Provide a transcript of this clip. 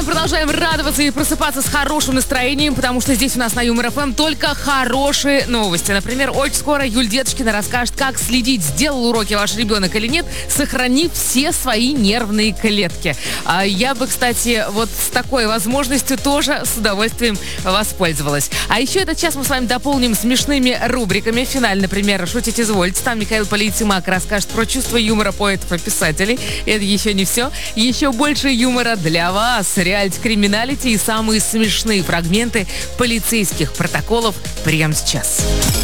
продолжаем радоваться и просыпаться с хорошим настроением, потому что здесь у нас на Юмор ФМ только хорошие новости. Например, очень скоро Юль Деточкина расскажет, как следить, сделал уроки ваш ребенок или нет, сохранив все свои нервные клетки. Я бы, кстати, вот с такой возможностью тоже с удовольствием воспользовалась. А еще этот час мы с вами дополним смешными рубриками. Финаль, например, «Шутить извольте». Там Михаил Полицеймак расскажет про чувство юмора поэтов и писателей. Это еще не все. Еще больше юмора для вас. Реалити-криминалити и самые смешные фрагменты полицейских протоколов прямо сейчас.